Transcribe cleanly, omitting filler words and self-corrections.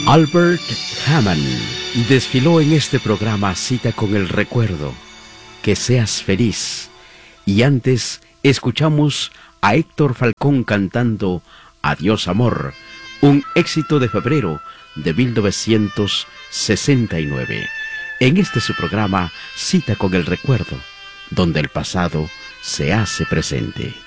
Albert Hammond desfiló en este programa Cita con el Recuerdo. Que seas feliz. Y antes escuchamos a Héctor Falcón cantando Adiós Amor, un éxito de febrero de 1969. En este su programa Cita con el Recuerdo, donde el pasado se hace presente.